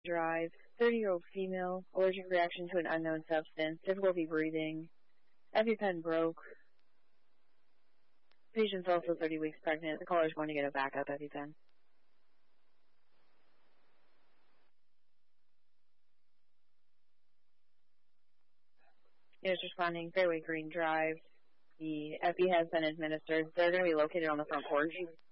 Drive, 30-year-old female, allergic reaction to an unknown substance, difficulty breathing, EpiPen broke. Patient's also 30 weeks pregnant. The caller's going to get a backup EpiPen. It's responding, Fairway Green Drive. The Epi has been administered. They're going to be located on the front porch.